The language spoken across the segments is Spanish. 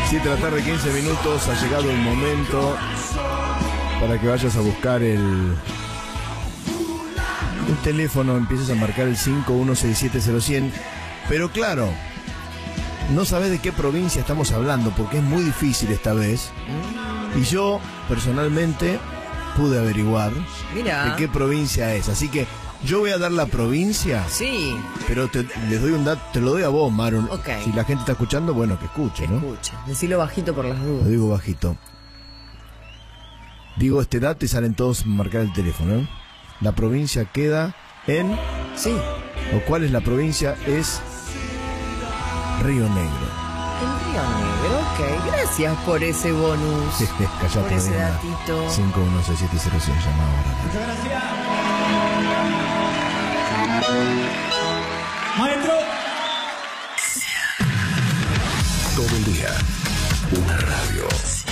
7 de la tarde, 15 minutos. Ha llegado el momento para que vayas a buscar el teléfono, empieces a marcar el 51670100. Pero claro, no sabes de qué provincia estamos hablando, porque es muy difícil esta vez. Y yo, personalmente, pude averiguar de qué provincia es. Así que yo voy a dar la provincia. Sí. Pero les doy un dato, te lo doy a vos, Maru. Okay. Si la gente está escuchando, bueno, que escuche, ¿no? Escucha. Decilo bajito por las dudas. Lo digo bajito. Digo este dato y salen todos a marcar el teléfono, ¿eh? La provincia queda en... Sí. ¿O cuál es la provincia? Es Río Negro. En Río Negro, ok. Gracias por ese bonus. Callate, por ese datito. 51670100 llamado ahora. Muchas gracias. Maestro. Todo el día, una radio.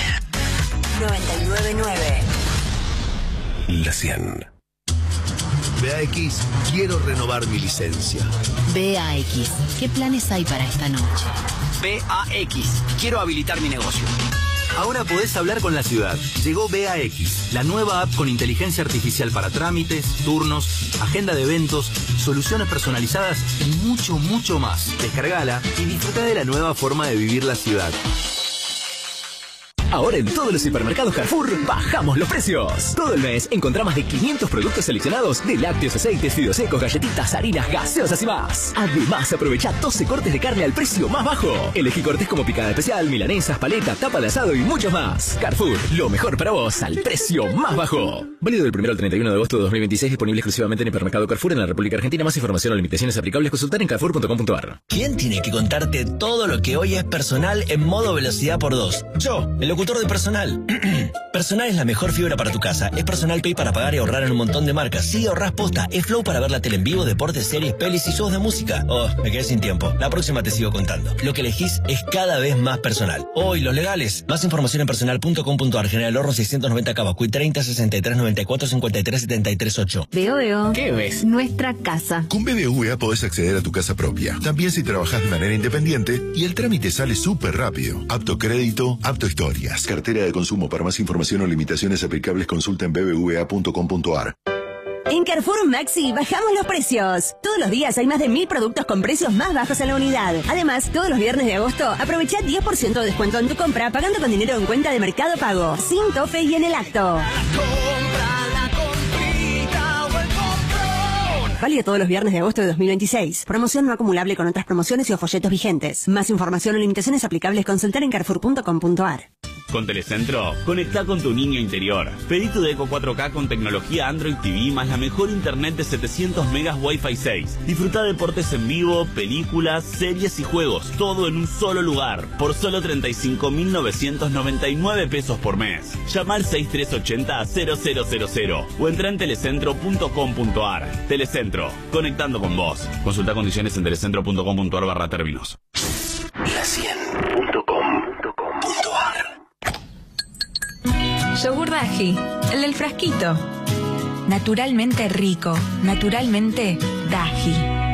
999. La 100. BAX, quiero renovar mi licencia. BAX, ¿qué planes hay para esta noche? BAX, quiero habilitar mi negocio. Ahora podés hablar con la ciudad. Llegó BAX, la nueva app con inteligencia artificial para trámites, turnos, agenda de eventos, soluciones personalizadas y mucho, mucho más. Descargala y disfruta de la nueva forma de vivir la ciudad. Ahora en todos los supermercados Carrefour bajamos los precios. Todo el mes encontrá más de 500 productos seleccionados de lácteos, aceites, fideos secos, galletitas, harinas, gaseosas y más. Además, aprovecha 12 cortes de carne al precio más bajo. Elegí cortes como picada especial, milanesas, paleta, tapa de asado y mucho más. Carrefour, lo mejor para vos al precio más bajo. Válido del 1 al 31 de agosto de 2026, disponible exclusivamente en el hipermercado Carrefour en la República Argentina. Más información o limitaciones aplicables, consultar en carrefour.com.ar. ¿Quién tiene que contarte todo lo que hoy es personal en modo velocidad por 2? Yo, el locutor de Personal. Personal es la mejor fibra para tu casa. Es Personal Pay para pagar y ahorrar en un montón de marcas. Sí, ahorrás posta. Es Flow para ver la tele en vivo, deportes, series, pelis y shows de música. Oh, me quedé sin tiempo. La próxima te sigo contando. Lo que elegís es cada vez más personal. Hoy, los legales. Más información en personal.com.ar. General Ahorro 690 Cavacuy 30 63 94 53 73 8. Veo. ¿Qué ves? Nuestra casa. Con BBVA podés acceder a tu casa propia. También si trabajás de manera independiente y el trámite sale súper rápido. Apto crédito, apto historias. Cartera de consumo. Para más información o limitaciones aplicables, consulta en bbva.com.ar. En Carrefour Maxi bajamos los precios. Todos los días hay más de 1000 productos con precios más bajos en la unidad. Además, todos los viernes de agosto aprovecha 10% de descuento en tu compra pagando con dinero en cuenta de Mercado Pago, sin tope y en el acto. Válido todos los viernes de agosto de 2026. Promoción no acumulable con otras promociones y o folletos vigentes. Más información o limitaciones aplicables, consultar en carrefour.com.ar. Con Telecentro, conectá con tu niño interior. Pedí tu Deco 4K con tecnología Android TV más la mejor internet de 700 megas Wi-Fi 6. Disfruta deportes en vivo, películas, series y juegos, todo en un solo lugar, por solo 35.999 pesos por mes. Llama al 6380-0000 o entra en telecentro.com.ar. Telecentro, conectando con vos. Consulta condiciones en telecentro.com.ar/términos. La 100.com.ar. Yogur Daji, el del frasquito. Naturalmente rico, naturalmente Daji.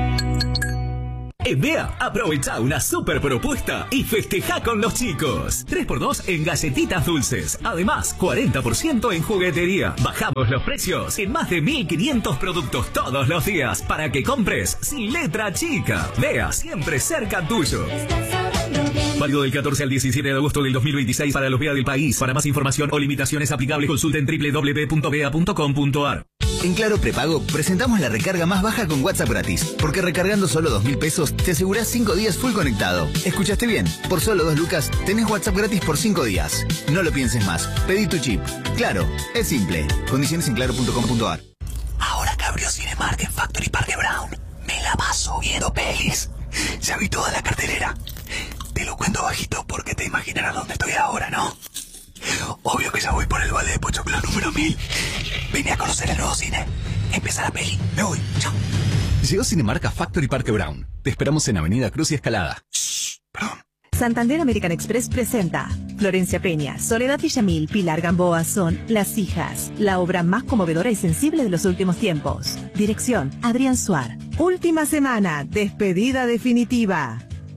En BEA, aprovecha una super propuesta y festeja con los chicos. 3x2 en galletitas dulces. Además, 40% en juguetería. Bajamos los precios en más de 1500 productos todos los días para que compres sin letra chica. BEA, siempre cerca tuyo. Válido del 14 al 17 de agosto del 2026 para los BEA del país. Para más información o limitaciones aplicables, consulta en www.bea.com.ar. En Claro Prepago presentamos la recarga más baja con WhatsApp gratis, porque recargando solo 2.000 pesos te asegurás 5 días full conectado. ¿Escuchaste bien? Por solo 2 lucas tenés WhatsApp gratis por 5 días. No lo pienses más. Pedí tu chip. Claro, es simple. Condiciones en claro.com.ar. Ahora que abrió Cinemark en Factory Parque Brown, me la paso viendo pelis. Ya vi toda la cartelera. Te lo cuento bajito porque te imaginarás dónde estoy ahora, ¿no? Obvio que ya voy por el balde de Pochoclo número 1000. Vine a conocer el nuevo cine. Empieza la peli. Me voy. Chao. Llegó Cinemark a Factory Parque Brown. Te esperamos en Avenida Cruz y Escalada. Perdón. Santander American Express presenta Florencia Peña, Soledad Villamil, Pilar Gamboa son Las Hijas, la obra más conmovedora y sensible de los últimos tiempos. Dirección, Adrián Suar. Última semana, despedida definitiva.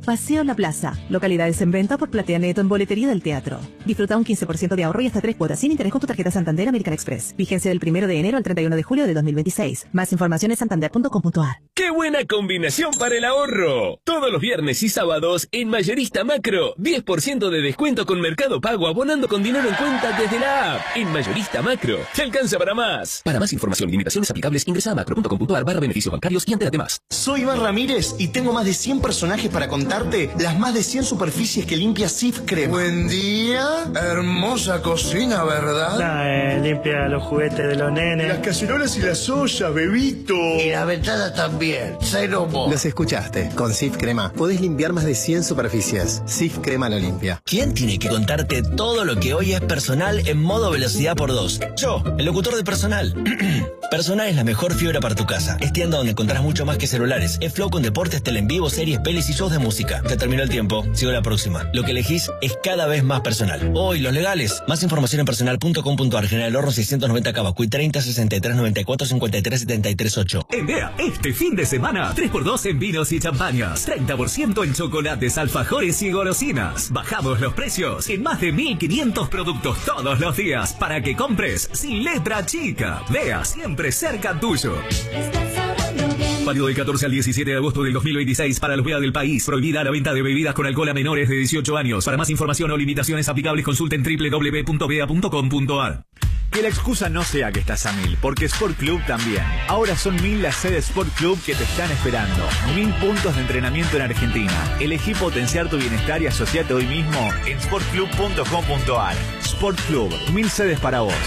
Paseo La Plaza. Localidades en venta por Platea Neto en boletería del teatro. Disfruta un 15% de ahorro y hasta 3 cuotas sin interés con tu tarjeta Santander American Express. Vigencia del 1 de enero al 31 de julio de 2026. Más información en santander.com.ar. ¡Qué buena combinación para el ahorro! Todos los viernes y sábados en Mayorista Macro, 10% de descuento con Mercado Pago abonando con dinero en cuenta desde la app. En Mayorista Macro, te alcanza para más. Para más información y limitaciones aplicables, ingresa a macro.com.ar/beneficios bancarios y entérate más. Soy Iván Ramírez y tengo más de 100 personajes para contarte las más de 100 superficies que limpia Sif Crema. Buen día, hermosa cocina, ¿verdad? Limpia los juguetes de los nenes. Las cacerolas y las ollas, bebito. Y la ventana también. Los escuchaste. Con Sif Crema podés limpiar más de 100 superficies. Sif Crema lo limpia. ¿Quién tiene que contarte todo lo que hoy es personal en modo velocidad por 2? Yo, el locutor de Personal. Personal es la mejor fibra para tu casa. Es tienda donde encontrás mucho más que celulares. Es flow con deportes, tele en vivo, series, pelis y shows de música. Ya terminó el tiempo. Sigo la próxima. Lo que elegís es cada vez más personal. Hoy, los legales. Más información en personal.com.ar. General Horno 690 Cavacuy 30 63 94 53 73 8. En Bea, este fin de semana, 3x2 en vinos y champañas. 30% en chocolates, alfajores y golosinas. Bajamos los precios en más de 1.500 productos todos los días para que compres sin letra chica. Bea, siempre cerca tuyo. Válido del 14 al 17 de agosto del 2026 para los Bea del país. Prohibida la venta de bebidas con alcohol a menores de 18 años. Para más información o limitaciones aplicables consulten www.bea.com.ar. Que la excusa no sea que estás a 1000, porque Sport Club también. Ahora son 1000 las sedes Sport Club que te están esperando. 1000 puntos de entrenamiento en Argentina. Elegí potenciar tu bienestar y asociate hoy mismo en sportclub.com.ar. Sport Club, 1000 sedes para vos.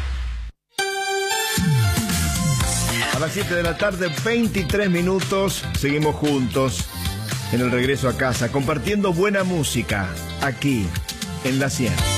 A las 7 de la tarde, 23 minutos, seguimos juntos en el regreso a casa, compartiendo buena música, aquí, en La 100.